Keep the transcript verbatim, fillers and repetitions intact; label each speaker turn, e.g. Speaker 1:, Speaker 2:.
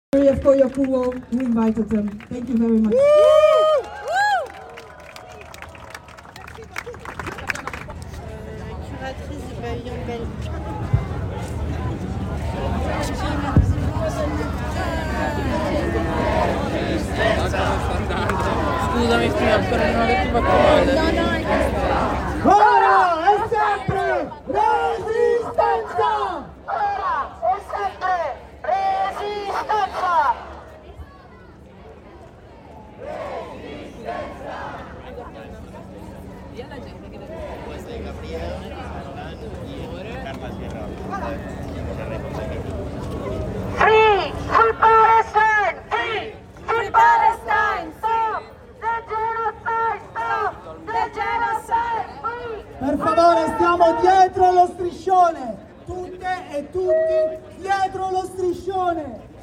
Speaker 1: For your approval, who invited them. Thank you very much.
Speaker 2: Curatrice du pavillon belge.
Speaker 3: Scusami, prima ancora non ho detto ma come?
Speaker 2: No, no, è
Speaker 4: Ora è sempre resistenza!
Speaker 5: Ora e sempre resistenza! Free for Palestine! Free for Palestine! Stop the genocide! Stop the genocide! Free!
Speaker 4: Per favore, stiamo dietro lo striscione! Tutte e tutti dietro lo striscione!